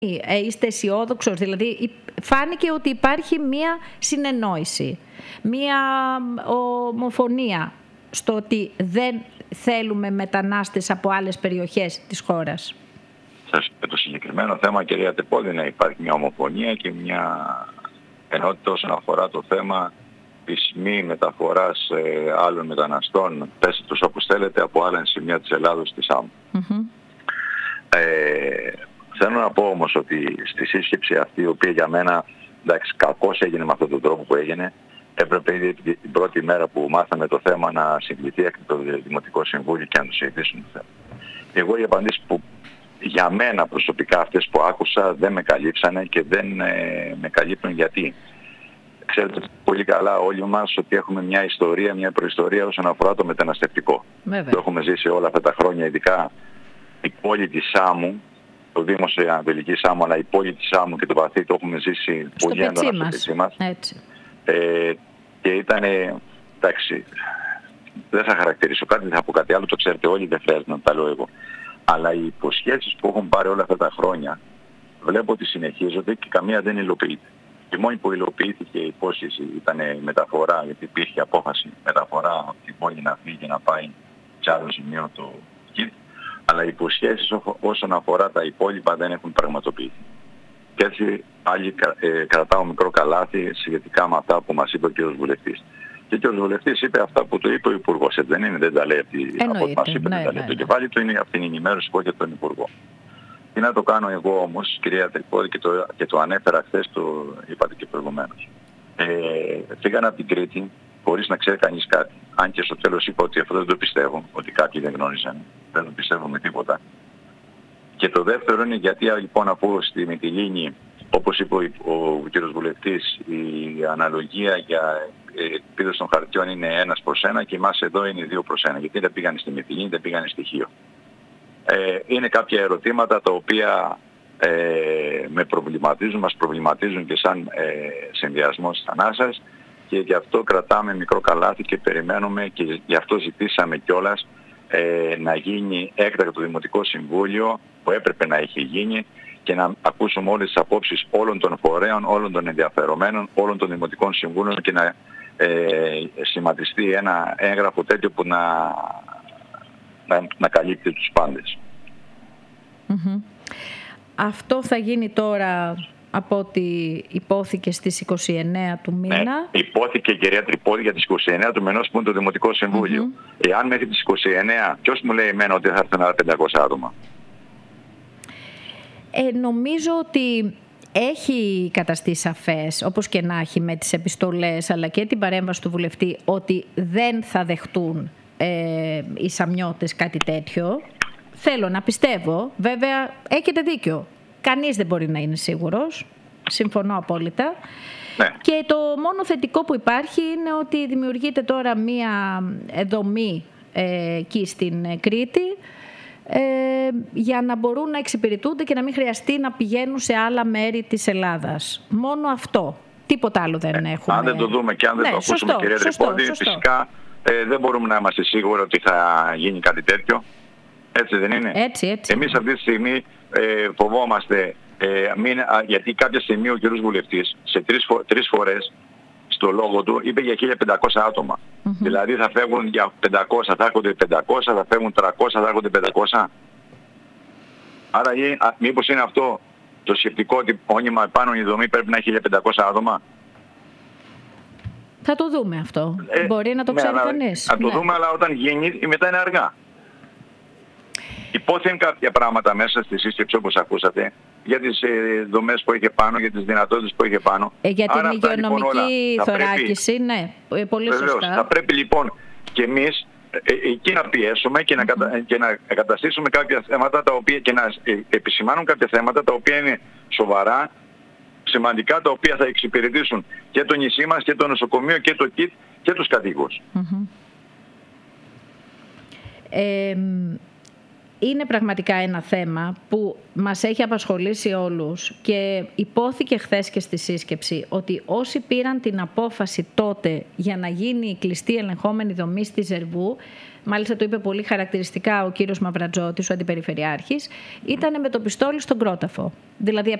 είστε αισιόδοξος? Δηλαδή φάνηκε ότι υπάρχει μία συνεννόηση, μία ομοφωνία στο ότι δεν θέλουμε μετανάστες από άλλες περιοχές της χώρας. Για το συγκεκριμένο θέμα, κυρία Τρυπώδη, να υπάρχει μια ομοφωνία και μια ενότητα όσον αφορά το θέμα της μη μεταφοράς άλλων μεταναστών, πέστε τους όπως θέλετε, από άλλα σημεία της Ελλάδος στη Σάμο. Θέλω να πω όμως ότι στη σύσκεψη αυτή, η οποία για μένα, εντάξει, κακώς έγινε με αυτόν τον τρόπο που έγινε, έπρεπε ήδη την πρώτη μέρα που μάθαμε το θέμα να συγκληθεί έκ το Δημοτικό Συμβούλιο και να το συζητήσουμε το θέμα. Εγώ οι απαντήσεις που για μένα προσωπικά αυτές που άκουσα δεν με καλύψανε και δεν με καλύπτουν γιατί. Ξέρετε πολύ καλά όλοι μας ότι έχουμε μια ιστορία, μια προϊστορία όσον αφορά το μεταναστευτικό. Το έχουμε ζήσει όλα αυτά τα χρόνια, ειδικά η πόλη της Σάμου, το Δήμος της Ανατολικής Σάμου, αλλά η πόλη της Σάμου και το Βαθύ το έχουμε ζήσει πολύ έντονα στο πετσί μας. Και ήταν, εντάξει, δεν θα χαρακτηρίσω κάτι, δεν θα πω κάτι άλλο, το ξέρετε όλοι, δεν χρειάζεται να τα λέω εγώ. Αλλά οι υποσχέσεις που έχουν πάρει όλα αυτά τα χρόνια βλέπω ότι συνεχίζονται και καμία δεν υλοποιείται. Η μόνη που υλοποιήθηκε η υπόσχεση ήταν η μεταφορά, γιατί υπήρχε απόφαση μεταφορά από την πόλη να φύγει και να πάει σε άλλο σημείο το ΚΙΤ. Αλλά οι υποσχέσεις όσον αφορά τα υπόλοιπα δεν έχουν πραγματοποιηθεί. Και έτσι πάλι κρατάω μικρό καλάθι σχετικά με αυτά που μας είπε ο κ. Βουλευτής. Και ο κ. Βουλευτής είπε αυτά που του είπε ο Υπουργός. Δεν είναι, δεν τα λέει από ό,τι μας είπε, δεν τα λέει. Το κεφάλι του είναι από την ενημέρωση που έχει από τον Υπουργό. Τι να το κάνω εγώ όμως, κυρία Τρυπώδη, και το ανέφερα χθες, το είπατε και προηγουμένως. Φύγανε από την Κρήτη χωρίς να ξέρει κανείς κάτι. Αν και στο τέλος είπα ότι αυτό δεν το πιστεύω, ότι κάποιοι δεν γνώριζαν. Δεν το πιστεύω με τίποτα. Και το δεύτερο είναι γιατί λοιπόν αφού στη Μυτιλήνη, όπως είπε ο κ. Βουλευτής, η αναλογία για επίδοση των χαρτιών είναι 1:1 και εμάς εδώ είναι 2:1. Γιατί δεν πήγανε στη Μυτιλήνη, δεν πήγανε στη Χίο. Είναι κάποια ερωτήματα τα οποία με προβληματίζουν, μας προβληματίζουν και σαν συνδυασμός ανάσας και γι' αυτό κρατάμε μικρό καλάθι και περιμένουμε και γι' αυτό ζητήσαμε κιόλας να γίνει έκτακτο Δημοτικό Συμβούλιο που έπρεπε να έχει γίνει και να ακούσουμε όλες τις απόψεις όλων των φορέων, όλων των ενδιαφερομένων, όλων των Δημοτικών Συμβούλων και να σχηματιστεί ένα έγγραφο τέτοιο που να καλύπτει τους πάντες. Αυτό θα γίνει τώρα από ό,τι υπόθηκε στις 29 του μήνα. Ναι, υπόθηκε, κυρία Τρυπώδη, για τις 29 του μηνός που είναι το Δημοτικό Συμβούλιο. Εάν μέχρι τις 29, ποιος μου λέει εμένα ότι θα έρθουν άλλα 500 άτομα? Νομίζω ότι έχει καταστεί σαφές, όπως και να έχει με τις επιστολές αλλά και την παρέμβαση του βουλευτή, ότι δεν θα δεχτούν οι Σαμιώτες κάτι τέτοιο. Θέλω να πιστεύω, βέβαια έχετε δίκιο. Κανείς δεν μπορεί να είναι σίγουρος. Συμφωνώ απόλυτα. Ναι. Και το μόνο θετικό που υπάρχει είναι ότι δημιουργείται τώρα μία δομή εκεί στην Κρήτη για να μπορούν να εξυπηρετούνται και να μην χρειαστεί να πηγαίνουν σε άλλα μέρη της Ελλάδας. Μόνο αυτό. Τίποτα άλλο δεν έχουμε. Αν δεν το δούμε και αν δεν το ακούσουμε, κυρία Τρυπώδη, φυσικά δεν μπορούμε να είμαστε σίγουροι ότι θα γίνει κάτι τέτοιο. Έτσι δεν είναι? Έτσι. Εμείς αυτή τη στιγμή φοβόμαστε, γιατί κάποια στιγμή ο κ. Βουλευτής σε τρεις φορές στο λόγο του είπε για 1.500 άτομα. Δηλαδή θα φεύγουν για 500, θα έρχονται 500, θα φεύγουν 300, θα έρχονται 500. Άρα μήπως είναι αυτό το σκεπτικό ότι μόνιμα επάνω η δομή πρέπει να έχει 1.500 άτομα? Θα το δούμε αυτό. Μπορεί να το ξέρει κανείς. Θα το δούμε, αλλά όταν γίνει μετά είναι αργά. Υπόθηκαν κάποια πράγματα μέσα στη σύσκεψη όπως ακούσατε για τις δομές που είχε πάνω, για τις δυνατότητες που είχε πάνω. Για την υγειονομική θωράκιση, ναι, πολύ σωστά. Θα πρέπει λοιπόν και εμείς εκεί να πιέσουμε και να καταστήσουμε κάποια θέματα τα οποία, και να επισημάνουν κάποια θέματα τα οποία είναι σοβαρά, σημαντικά, τα οποία θα εξυπηρετήσουν και το νησί μας και το νοσοκομείο και το ΚΙΤ και τους κατοίκους. Είναι πραγματικά ένα θέμα που μας έχει απασχολήσει όλους και υπόθηκε χθες και στη σύσκεψη ότι όσοι πήραν την απόφαση τότε για να γίνει η κλειστή ελεγχόμενη δομή στη Ζερβού μάλιστα το είπε πολύ χαρακτηριστικά ο κύριος Μαυρατζώτης, ο αντιπεριφερειάρχης, ήταν με το πιστόλι στον κρόταφο. Δηλαδή